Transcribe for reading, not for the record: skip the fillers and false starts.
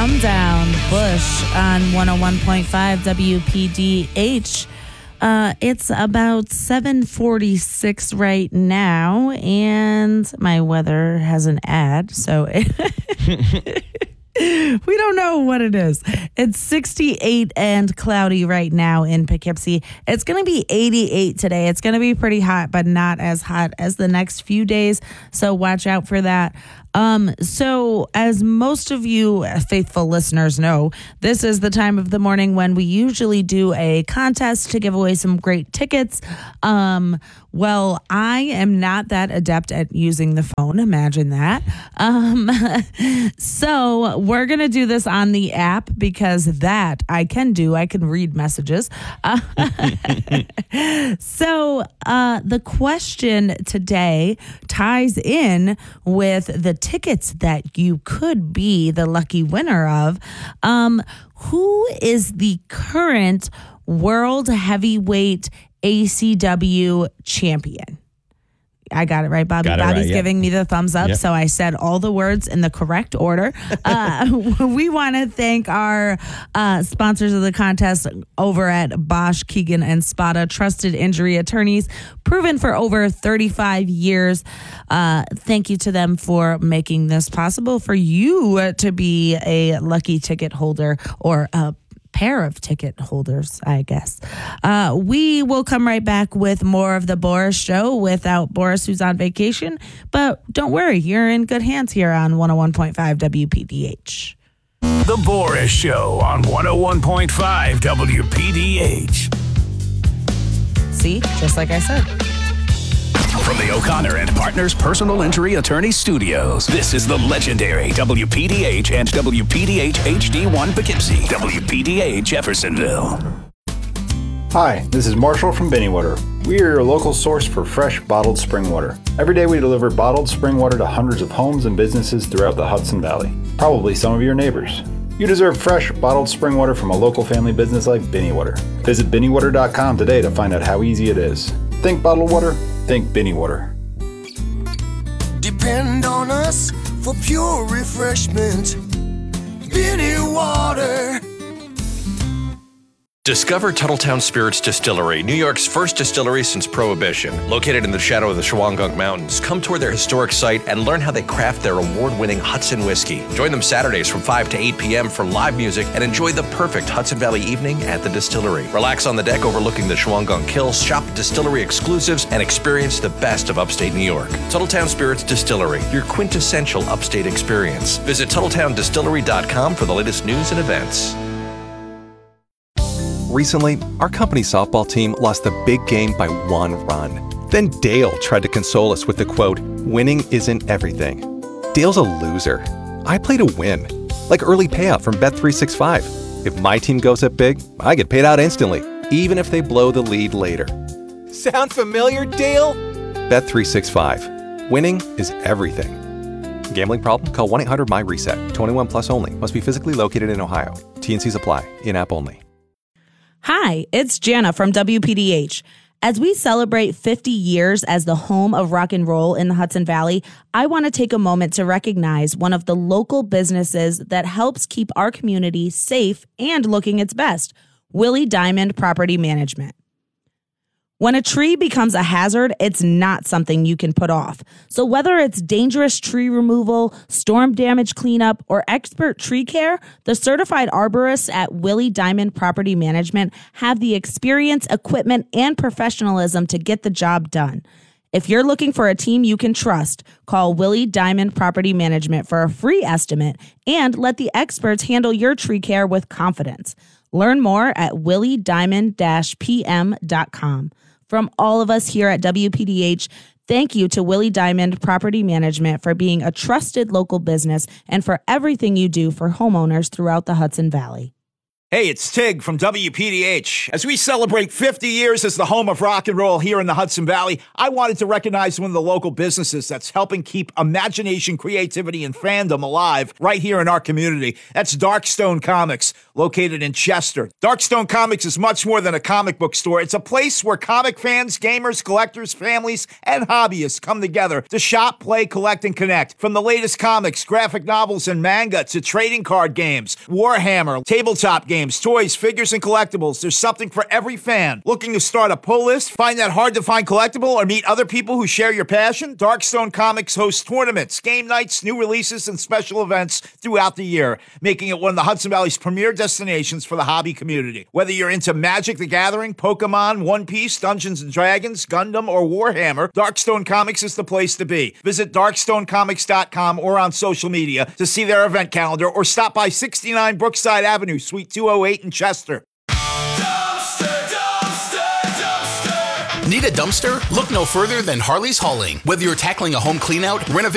Thumb Down, Bush on 101.5 WPDH. It's about 7:46 right now, and my weather has an ad, so we don't know what it is. It's 68 and cloudy right now in Poughkeepsie. It's going to be 88 today. It's going to be pretty hot, but not as hot as the next few days, so watch out for that. So as most of you faithful listeners know, this is the time of the morning when we usually do a contest to give away some great tickets. Well, I am not that adept at using the phone. Imagine that. So we're going to do this on the app because that I can do. I can read messages. So the question today ties in with the tickets that you could be the lucky winner of. Who is the current world heavyweight ACW champion? I got it right, Bobby. Bobby's giving me the thumbs up, so I said all the words in the correct order. We want to thank our sponsors of the contest over at Bosch, Keegan, and Spada, trusted injury attorneys, proven for over 35 years. Thank you to them for making this possible for you to be a lucky ticket holder or a pair of ticket holders, I guess. We will come right back with more of the Boris Show without Boris, who's on vacation. But don't worry, you're in good hands here on 101.5 WPDH. The Boris Show on 101.5 WPDH. See, just like I said. From the O'Connor and Partners Personal Injury Attorney Studios, this is the legendary WPDH and WPDH HD1 Poughkeepsie, WPDH Jeffersonville. Hi, this is Marshall from Binnywater. We are your local source for fresh bottled spring water. Every day we deliver bottled spring water to hundreds of homes and businesses throughout the Hudson Valley, probably some of your neighbors. You deserve fresh bottled spring water from a local family business like Binnywater. Visit binnywater.com today to find out how easy it is. Think bottled water, think Binnywater. Depend on us for pure refreshment. Binnywater. Discover Tuttletown Spirits Distillery, New York's first distillery since Prohibition. Located in the shadow of the Shawangunk Mountains, come tour their historic site and learn how they craft their award-winning Hudson whiskey. Join them Saturdays from 5 to 8 p.m. for live music and enjoy the perfect Hudson Valley evening at the distillery. Relax on the deck overlooking the Shawangunk Hills, shop distillery exclusives, and experience the best of upstate New York. Tuttletown Spirits Distillery, your quintessential upstate experience. Visit TuttleTownDistillery.com for the latest news and events. Recently, our company softball team lost the big game by 1 run. Then Dale tried to console us with the quote, "Winning isn't everything." Dale's a loser. I play to win. Like early payout from Bet365. If my team goes up big, I get paid out instantly, even if they blow the lead later. Sound familiar, Dale? Bet365. Winning is everything. Gambling problem? Call 1-800-MY-RESET. 21 plus only. Must be physically located in Ohio. T&Cs apply. In-app only. Hi, it's Jana from WPDH. As we celebrate 50 years as the home of rock and roll in the Hudson Valley, I want to take a moment to recognize one of the local businesses that helps keep our community safe and looking its best, Willie Diamond Property Management. When a tree becomes a hazard, it's not something you can put off. So whether it's dangerous tree removal, storm damage cleanup, or expert tree care, the certified arborists at Willie Diamond Property Management have the experience, equipment, and professionalism to get the job done. If you're looking for a team you can trust, call Willie Diamond Property Management for a free estimate and let the experts handle your tree care with confidence. Learn more at williediamond-pm.com. From all of us here at WPDH, thank you to Willie Diamond Property Management for being a trusted local business and for everything you do for homeowners throughout the Hudson Valley. Hey, it's Tig from WPDH. As we celebrate 50 years as the home of rock and roll here in the Hudson Valley, I wanted to recognize one of the local businesses that's helping keep imagination, creativity, and fandom alive right here in our community. That's Darkstone Comics, located in Chester. Darkstone Comics is much more than a comic book store. It's a place where comic fans, gamers, collectors, families, and hobbyists come together to shop, play, collect, and connect. From the latest comics, graphic novels, and manga to trading card games, Warhammer, tabletop games, toys, figures, and collectibles. There's something for every fan. Looking to start a pull list, find that hard-to-find collectible, or meet other people who share your passion? Darkstone Comics hosts tournaments, game nights, new releases, and special events throughout the year, making it one of the Hudson Valley's premier destinations for the hobby community. Whether you're into Magic the Gathering, Pokemon, One Piece, Dungeons & Dragons, Gundam, or Warhammer, Darkstone Comics is the place to be. Visit darkstonecomics.com or on social media to see their event calendar, or stop by 69 Brookside Avenue, Suite 208 in Chester. Need a dumpster? Look no further than Harley's Hauling. Whether you're tackling a home cleanout, renovation,